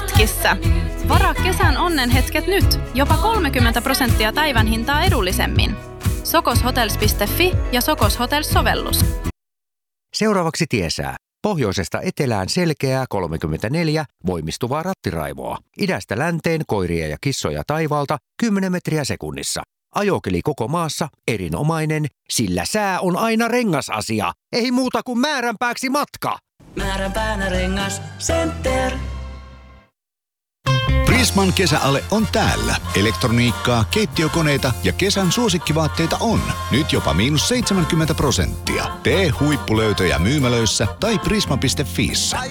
hetkissä. Varaa kesän onnenhetket nyt. Jopa 30% päivän hintaa edullisemmin. sokoshotels.fi ja Sokos Hotels-sovellus. Seuraavaksi tiesää. Pohjoisesta etelään selkeää 34, voimistuvaa rattiraivoa. Idästä länteen koiria ja kissoja taivaalta 10 metriä sekunnissa. Ajokeli koko maassa erinomainen, sillä sää on aina rengasasia. Ei muuta kuin määränpääksi matka. Määränpäänä Rengas Center. Prisman kesäale on täällä. Elektroniikkaa, keittiökoneita ja kesän suosikkivaatteita on. Nyt jopa -70%. Tee huippulöytöjä myymälöissä tai prisma.fiissä.